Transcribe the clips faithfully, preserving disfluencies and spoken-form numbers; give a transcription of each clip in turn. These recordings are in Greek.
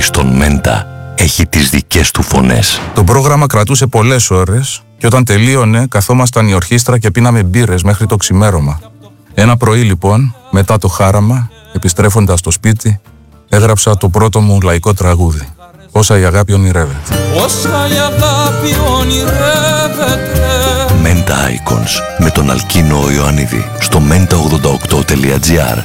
στον Μέντα έχει τις δικές του φωνές. Το πρόγραμμα κρατούσε πολλές ώρες και όταν τελείωνε καθόμασταν η ορχήστρα και πίναμε μπύρες μέχρι το ξημέρωμα. Ένα πρωί λοιπόν, μετά το χάραμα, επιστρέφοντας στο σπίτι, έγραψα το πρώτο μου λαϊκό τραγούδι. Όσα η αγάπη ονειρεύεται. Όσα η αγάπη ονειρεύεται. Μέντα Icons με τον Αλκίνο Ιωαννίδη στο μέντα ογδόντα οκτώ τελεία τζι άρ.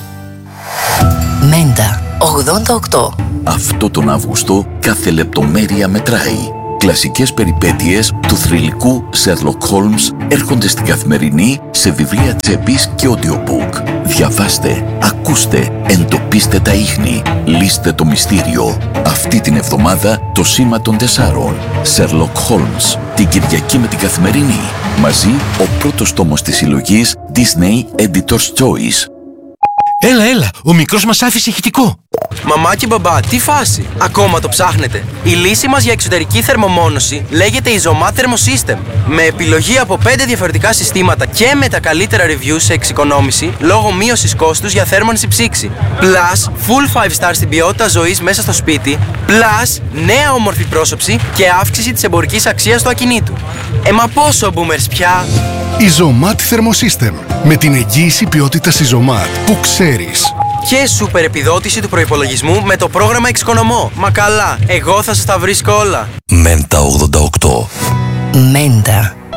Μέντα ογδόντα οκτώ. Αυτό τον Αύγουστο κάθε λεπτομέρεια μετράει. Κλασικές περιπέτειες του θρυλικού Sherlock Holmes έρχονται στην Καθημερινή σε βιβλία τσέπης και audiobook. Διαβάστε, ακούστε, εντοπίστε τα ίχνη, λύστε το μυστήριο. Αυτή την εβδομάδα το Σήμα των Τεσσάρων. Sherlock Holmes. Την Κυριακή με την Καθημερινή. Μαζί ο πρώτος τόμος της συλλογής Disney Editor's Choice. Έλα, έλα, ο μικρός μας άφησε ηχητικό. Μαμά και μπαμπά, τι φάση, ακόμα το ψάχνετε? Η λύση μας για εξωτερική θερμομόνωση λέγεται Isomat Thermosystem. Με επιλογή από πέντε διαφορετικά συστήματα και με τα καλύτερα reviews σε εξοικονόμηση λόγω μείωσης κόστους για θέρμανση ψήξη. Plus, full five star στην ποιότητα ζωής μέσα στο σπίτι. Plus, νέα όμορφη πρόσωψη και αύξηση της εμπορικής αξίας του ακινήτου. Ε, μα πόσο boomers πια! Isomat Thermosystem. Με την εγγύηση ποιότητας Isomat που ξέρεις. Και σούπερ επιδότηση του προϋπολογισμού με το πρόγραμμα Εξοικονομώ. Μα καλά, εγώ θα σας τα βρίσκω όλα. Μέντα ογδόντα οκτώ. Μέντα.